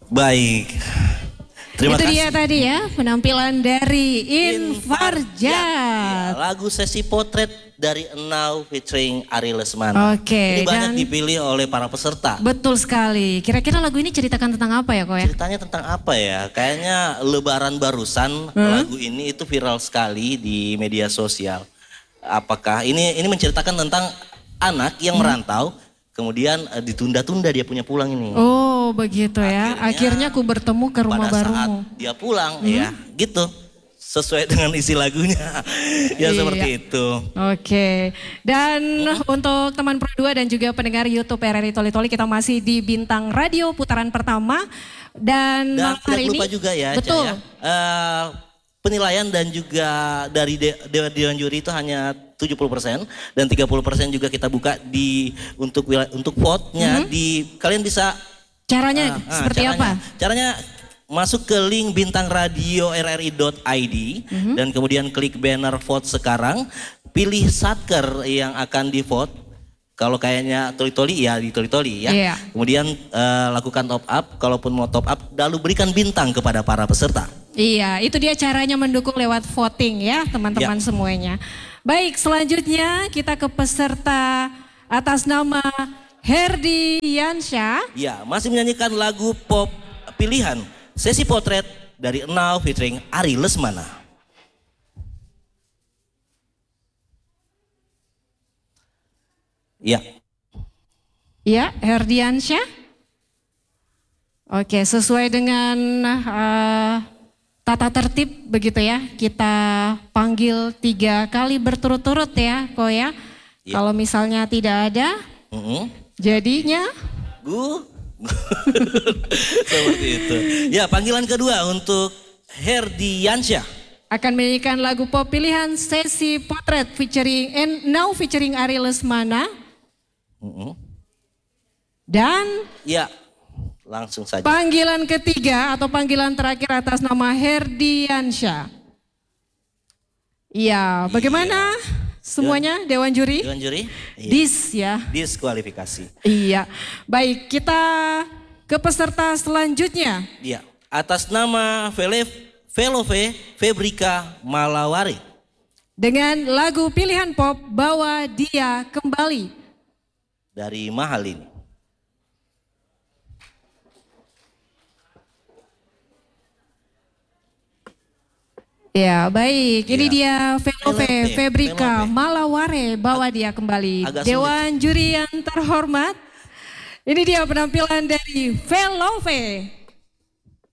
Baik. Terima Itu kasih. dia tadi ya penampilan dari Infarjat. Ya, lagu sesi potret dari Now featuring Ari Lesmana. Oke, Ini banyak dan dipilih oleh para peserta. betul sekali. Kira-kira lagu ini ceritakan tentang apa ya kok ya? Ceritanya tentang apa ya? Kayaknya Lebaran barusan lagu ini itu viral sekali di media sosial. Apakah ini menceritakan tentang anak yang merantau, kemudian ditunda-tunda dia punya pulang ini. Oh begitu ya. Akhirnya aku bertemu ke rumah Pada saat barumu. dia pulang ya gitu. Sesuai dengan isi lagunya. Ya Iya. seperti itu. Oke, dan untuk teman Pro 2 dan juga pendengar YouTube RRI Toli Toli, kita masih di Bintang Radio putaran pertama. Dan Dan malam hari tidak lupa ini, juga ya, betul. Ca, ya, penilaian dan juga dari Dewan Juri itu hanya 70% dan 30% juga kita buka untuk vote-nya di kalian bisa Caranya seperti apa? Caranya masuk ke link bintang radio rri.id dan kemudian klik banner vote sekarang, pilih satker yang akan di vote. Kalau kayaknya toli-toli ya di toli-toli ya. Iya. Kemudian lakukan top up, kalaupun mau top up lalu berikan bintang kepada para peserta. Iya, itu dia caranya mendukung lewat voting ya teman-teman semuanya. Baik, selanjutnya kita ke peserta atas nama Herdi Yansyah. Ya, masih menyanyikan lagu pop pilihan sesi potret dari Now featuring Ari Lesmana. Ya. Ya, Herdi Yansyah. Oke, sesuai dengan tata tertib begitu ya. Kita panggil 3 kali berturut-turut ya, Ko ya. Kalau misalnya tidak ada, jadinya seperti itu. Ya, panggilan kedua untuk Herdi Yansyah. Akan menyanyikan lagu pop pilihan sesi potret Now featuring Ari Lesmana. Dan Ya, langsung saja. panggilan ketiga atau panggilan terakhir atas nama Herdi Yansyah. Iya, bagaimana semuanya Dewan Juri? Dewan Juri? Iya. Dis ya. Diskualifikasi. Iya. Baik, kita ke peserta selanjutnya. Ya, atas nama Velove Febrika Malawari. Dengan lagu pilihan pop Bawa Dia Kembali. Dari Mahalin. Ya baik, ini Ya. dia Velove Febrika Velove. Malaware, Bawa Dia Kembali. Agak Dewan Juri yang terhormat, ini dia penampilan dari Velove.